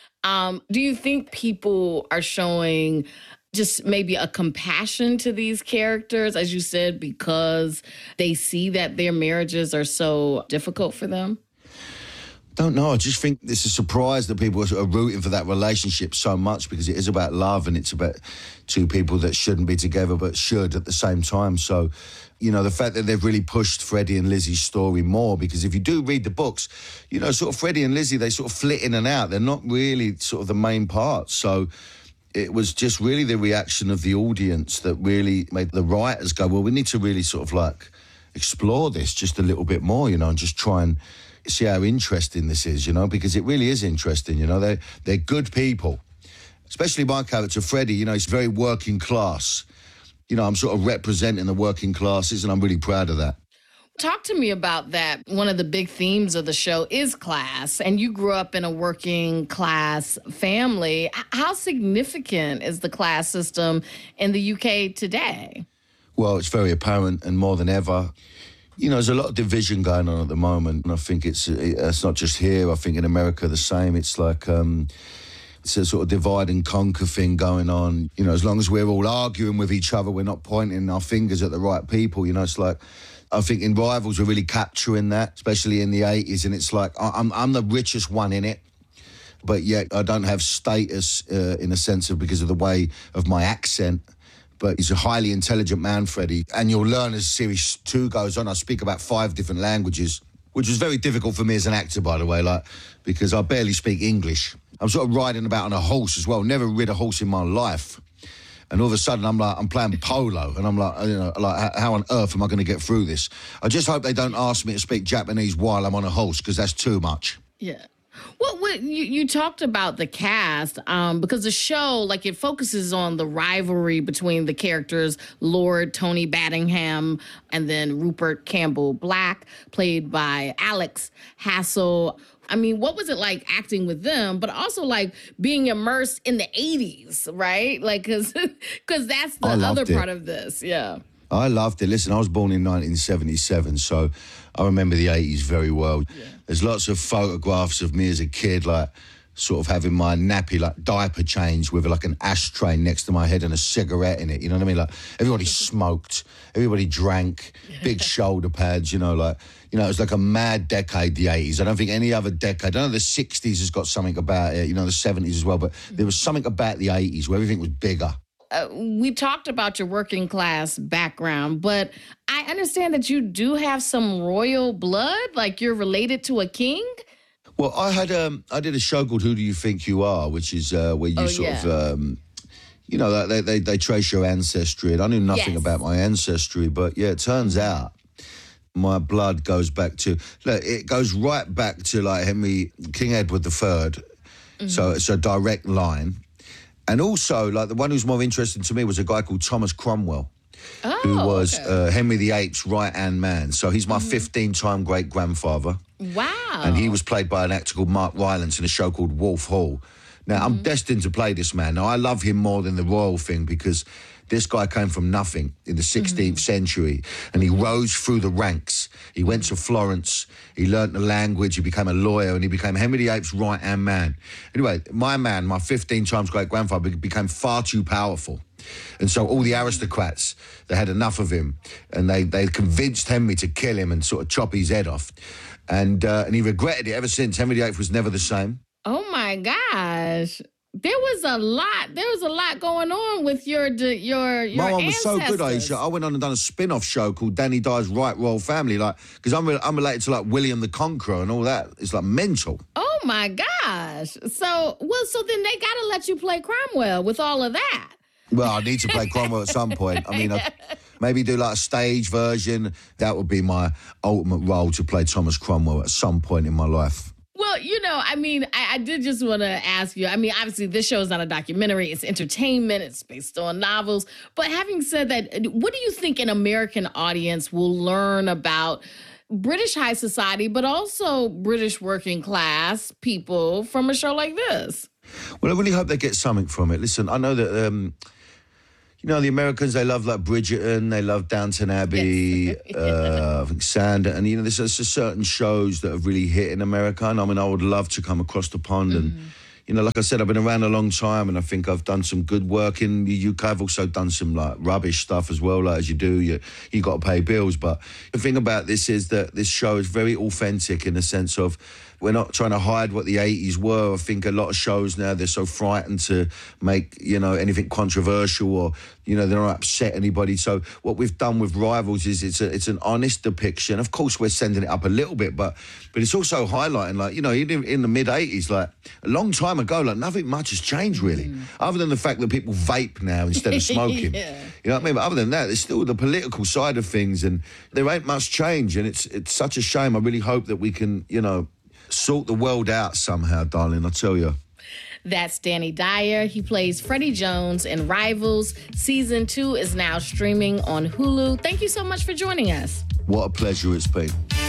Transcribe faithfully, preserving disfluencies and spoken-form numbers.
Um, do you think people are showing just maybe a compassion to these characters, as you said, because they see that their marriages are so difficult for them? Don't know. I just think it's a surprise that people are sort of rooting for that relationship so much, because it is about love and it's about two people that shouldn't be together but should at the same time. So, you know, the fact that they've really pushed Freddie and Lizzie's story more, because if you do read the books, you know, sort of Freddie and Lizzie, they sort of flit in and out. They're not really sort of the main part. So it was just really the reaction of the audience that really made the writers go, well, we need to really sort of like explore this just a little bit more, you know, and just try and see how interesting this is, you know, because it really is interesting, you know. They're, they're good people, especially my character, Freddie, you know, he's very working class. You know, I'm sort of representing the working classes, and I'm really proud of that. Talk to me about that. One of the big themes of the show is class, and you grew up in a working class family. How significant is the class system in the U K today? Well, it's very apparent, and more than ever. You know, there's a lot of division going on at the moment, and I think it's it's not just here. I think in America the same. It's like um, it's a sort of divide and conquer thing going on. You know, as long as we're all arguing with each other, we're not pointing our fingers at the right people. You know, it's like, I think in Rivals we're really capturing that, especially in the eighties, and it's like I'm I'm the richest one in it, but yet I don't have status uh, in a sense of because of the way of my accent. But he's a highly intelligent man, Freddie. And you'll learn as series two goes on. I speak about five different languages, which was very difficult for me as an actor, by the way, like, because I barely speak English. I'm sort of riding about on a horse as well. Never rid a horse in my life. And all of a sudden, I'm like, I'm playing polo. And I'm like, you know, like, how on earth am I going to get through this? I just hope they don't ask me to speak Japanese while I'm on a horse, because that's too much. Yeah. Well, what, you, you talked about the cast, um, because the show, like, it focuses on the rivalry between the characters, Lord Tony Battingham and then Rupert Campbell Black, played by Alex Hassel. I mean, what was it like acting with them, but also like being immersed in the eighties, right? Like, because because that's the other it. part of this, yeah. I loved it. Listen, I was born in nineteen seventy-seven, so I remember the eighties very well. Yeah. There's lots of photographs of me as a kid, like, sort of having my nappy, like, diaper change with, like, an ashtray next to my head and a cigarette in it, you know what I mean? Like, everybody smoked, everybody drank, big shoulder pads, you know, like, you know, it was like a mad decade, the eighties. I don't think any other decade, I know the sixties has got something about it, you know, the seventies as well, but there was something about the eighties where everything was bigger. Uh, we talked about your working class background, but I understand that you do have some royal blood, like you're related to a king? Well, I had um, I did a show called Who Do You Think You Are, which is uh, where you oh, sort yeah. of, um, you know, they, they, they trace your ancestry. And I knew nothing yes. about my ancestry, but yeah, it turns out my blood goes back to, look, it goes right back to like Henry, King Edward the Third. Mm-hmm. So it's a direct line. And also, like, the one who's more interesting to me was a guy called Thomas Cromwell, oh, who was okay. uh, Henry the Eighth's right-hand man. So he's my fifteen-time mm-hmm. great-grandfather. Wow. And he was played by an actor called Mark Rylance in a show called Wolf Hall. Now, mm-hmm. I'm destined to play this man. Now, I love him more than the royal thing because this guy came from nothing in the sixteenth mm-hmm. century, and he rose through the ranks. He went to Florence, he learnt the language, he became a lawyer, and he became Henry the Eighth's right-hand man. Anyway, my man, my fifteen times great-grandfather, became far too powerful. And so all the aristocrats, they had enough of him, and they, they convinced Henry to kill him and sort of chop his head off. And, uh, and he regretted it ever since. Henry the Eighth was never the same. Oh, my gosh. There was a lot. There was a lot going on with your your your My one was ancestors. so good, Aisha. I went on and done a spin-off show called Danny Dyer's Right Royal Family, like, because I'm, re- I'm related to, like, William the Conqueror and all that. It's, like, mental. Oh, my gosh. So, well, so then they got to let you play Cromwell with all of that. Well, I need to play Cromwell at some point. I mean, I, maybe do, like, a stage version. That would be my ultimate role, to play Thomas Cromwell at some point in my life. Well, you know, I mean, I, I did just want to ask you. I mean, obviously, this show is not a documentary. It's entertainment. It's based on novels. But having said that, what do you think an American audience will learn about British high society, but also British working class people from a show like this? Well, I really hope they get something from it. Listen, I know that... Um, You know, the Americans, they love, like, Bridgerton, they love Downton Abbey, yes. uh, I think Sand, and, you know, there's, there's certain shows that have really hit in America, and I mean, I would love to come across the pond mm-hmm. and, you know, like I said, I've been around a long time, and I think I've done some good work in the U K. I've also done some like rubbish stuff as well, like as you do. You you got to pay bills, but the thing about this is that this show is very authentic in the sense of we're not trying to hide what the eighties were. I think a lot of shows now, they're so frightened to make, you know, anything controversial, or, you know, they're not upset anybody. So what we've done with Rivals is it's a, it's an honest depiction. Of course, we're sending it up a little bit, but but it's also highlighting, like, you know, even in the mid-eighties, like, a long time ago, like, nothing much has changed, really, mm. other than the fact that people vape now instead of smoking. Yeah. You know what I mean? But other than that, there's still the political side of things, and there ain't much change, and it's it's such a shame. I really hope that we can, you know, sort the world out somehow, darling, I tell you. That's Danny Dyer. He plays Freddie Jones in Rivals. Season two is now streaming on Hulu. Thank you so much for joining us. What a pleasure it's been.